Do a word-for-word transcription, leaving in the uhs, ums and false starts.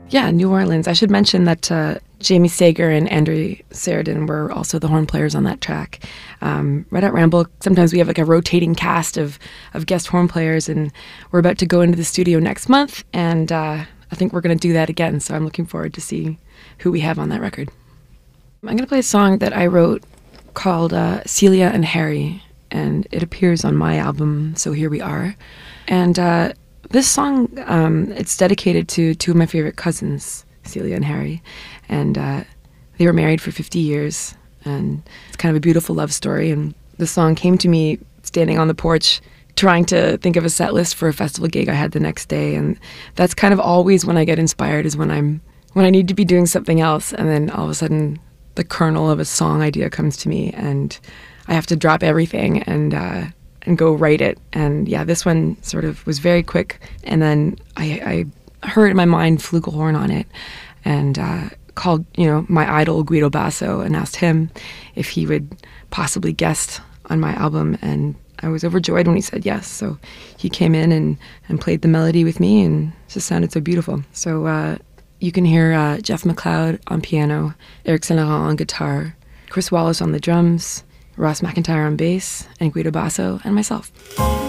Yeah, New Orleans. I should mention that uh, Jamie Sager and Andrew Sheridan were also the horn players on that track. Um, Red Hot Ramble, sometimes we have like a rotating cast of, of guest horn players, and we're about to go into the studio next month, and uh, I think we're going to do that again, so I'm looking forward to see who we have on that record. I'm going to play a song that I wrote called uh, Celia and Harry, and it appears on my album, So Here We Are. And uh, this song, um, it's dedicated to two of my favorite cousins, Celia and Harry, and uh, they were married for fifty years, and it's kind of a beautiful love story. And the song came to me standing on the porch trying to think of a set list for a festival gig I had the next day, and that's kind of always when I get inspired, is when I'm when I need to be doing something else, and then all of a sudden the kernel of a song idea comes to me, and I have to drop everything and uh, and go write it. And yeah, this one sort of was very quick, and then I, I heard in my mind flugelhorn on it, and uh, called you know my idol Guido Basso and asked him if he would possibly guest on my album, and I was overjoyed when he said yes. So he came in and, and played the melody with me, and it just sounded so beautiful. So uh, you can hear uh, Jeff McLeod on piano, Eric Saint-Laurent on guitar, Chris Wallace on the drums, Ross McIntyre on bass, and Guido Basso, and myself.